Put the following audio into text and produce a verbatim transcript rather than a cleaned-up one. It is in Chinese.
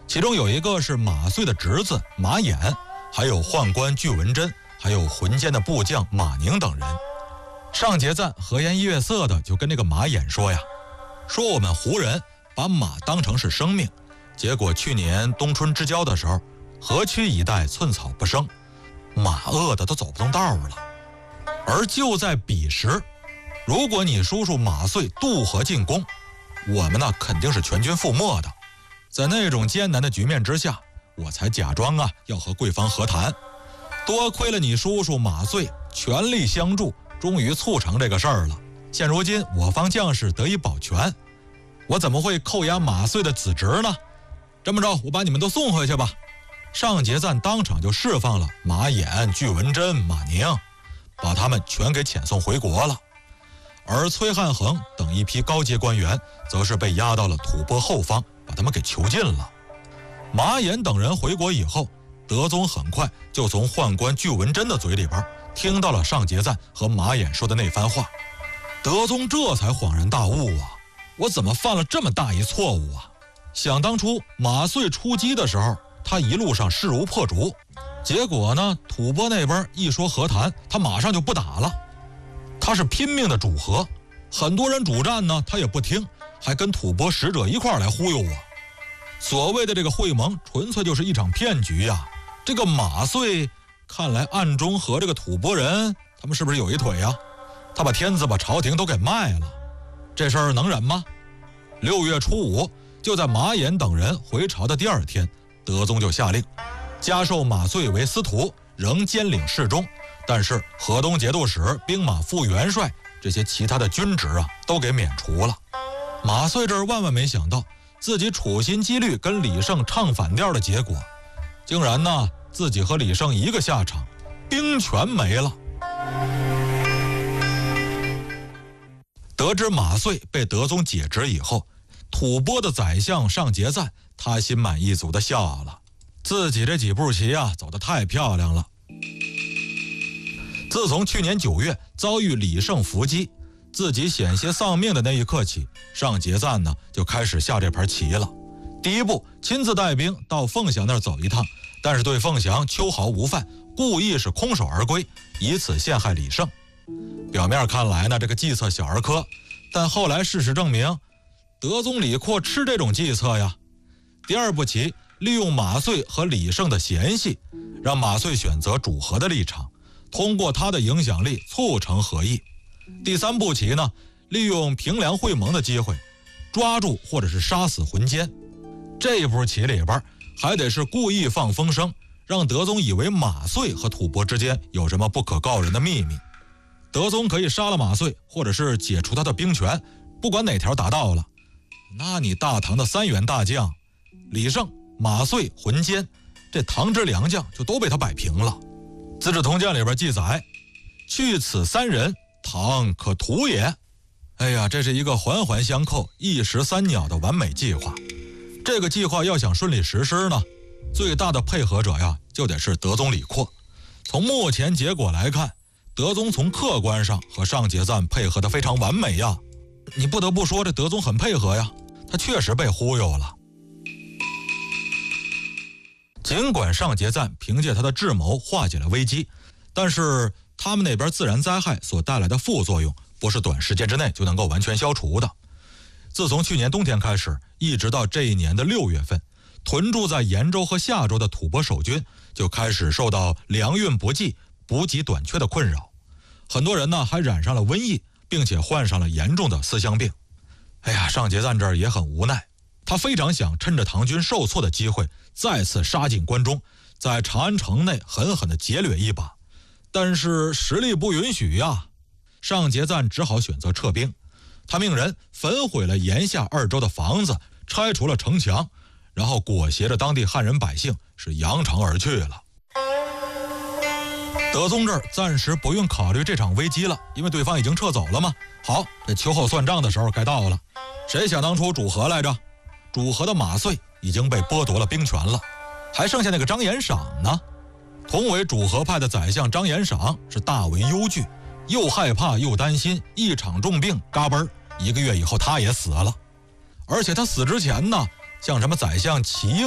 其中有一个是马遂的侄子马衍，还有宦官巨文贞，还有浑奸的部将马宁等人。上节赞和颜悦色的就跟那个马衍说呀，说我们胡人把马当成是生命，结果去年冬春之交的时候，河曲一带寸草不生，马饿得都走不动道了。而就在彼时，如果你叔叔马遂渡河进宫，我们呢肯定是全军覆没的。在那种艰难的局面之下，我才假装啊要和贵方和谈。多亏了你叔叔马遂全力相助，终于促成这个事儿了。现如今我方将士得以保全，我怎么会扣押马遂的子侄呢？这么着，我把你们都送回去吧。上节赞当场就释放了马衍、巨文贞、马宁，把他们全给遣送回国了。而崔汉衡等一批高阶官员则是被押到了吐蕃后方，把他们给囚禁了。马衍等人回国以后，德宗很快就从宦官巨文贞的嘴里边听到了上节赞和马衍说的那番话。德宗这才恍然大悟啊，我怎么犯了这么大一错误啊？想当初马遂出击的时候，他一路上势如破竹，结果呢，吐蕃那边一说和谈，他马上就不打了。他是拼命的主和，很多人主战呢，他也不听，还跟吐蕃使者一块来忽悠我。所谓的这个会盟，纯粹就是一场骗局呀！这个马遂看来暗中和这个吐蕃人，他们是不是有一腿呀？他把天子把朝廷都给卖了，这事儿能忍吗？六月初五，就在马衍等人回朝的第二天，德宗就下令加授马遂为司徒，仍兼领侍中，但是河东节度使、兵马副元帅这些其他的军职啊，都给免除了。马遂这儿万万没想到，自己处心积虑跟李胜唱反调的结果，竟然呢自己和李胜一个下场，兵权没了。得知马遂被德宗解职以后，吐蕃的宰相上节赞他心满意足地笑了，自己这几步棋啊走得太漂亮了。自从去年九月遭遇李胜伏击，自己险些丧命的那一刻起，上节赞呢就开始下这盘棋了。第一步，亲自带兵到凤翔那儿走一趟，但是对凤翔秋毫无犯，故意是空手而归，以此陷害李胜。表面看来呢，这个计策小儿科，但后来事实证明，德宗李阔吃这种计策呀。第二步棋，利用马遂和李胜的嫌隙，让马遂选择主和的立场，通过他的影响力促成和议。第三步棋呢，利用平凉会盟的机会，抓住或者是杀死浑奸。这步棋里边还得是故意放风声，让德宗以为马遂和吐蕃之间有什么不可告人的秘密。德宗可以杀了马遂，或者是解除他的兵权，不管哪条达到了，那你大唐的三员大将李胜、马遂、浑奸，这唐之良将就都被他摆平了。资治通鉴里边记载，去此三人，唐可图也。哎呀，这是一个环环相扣、一石三鸟的完美计划。这个计划要想顺利实施呢，最大的配合者呀，就得是德宗李阔。从目前结果来看，德宗从客观上和上节赞配合得非常完美呀。你不得不说，这德宗很配合呀，他确实被忽悠了。尽管上节赞凭借他的智谋化解了危机，但是他们那边自然灾害所带来的副作用，不是短时间之内就能够完全消除的。自从去年冬天开始，一直到这一年的六月份，屯驻在延州和夏州的吐蕃守军就开始受到粮运不济、补给短缺的困扰，很多人呢还染上了瘟疫，并且患上了严重的思乡病。哎呀，上节赞这儿也很无奈，他非常想趁着唐军受挫的机会，再次杀进关中，在长安城内狠狠地劫掠一把，但是实力不允许呀。上节赞只好选择撤兵，他命人焚毁了延夏二州的房子，拆除了城墙，然后裹挟着当地汉人百姓是扬长而去了。德宗这儿暂时不用考虑这场危机了，因为对方已经撤走了嘛。好，这秋后算账的时候该到了。谁想当初主和来着？主和的马遂已经被剥夺了兵权了，还剩下那个张延赏呢。同为主和派的宰相张延赏是大为忧惧，又害怕又担心，一场重病嘎嘣儿，一个月以后他也死了。而且他死之前呢，像什么宰相齐应